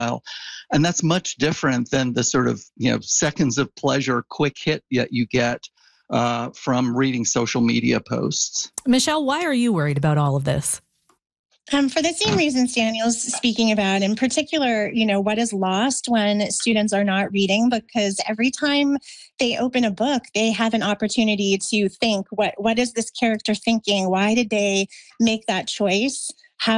And that's much different than the sort of, seconds of pleasure, quick hit that you get from reading social media posts. Michelle, why are you worried about all of this? For the same reasons Daniel's speaking about, in particular, what is lost when students are not reading, because every time they open a book, they have an opportunity to think, what is this character thinking? Why did they make that choice?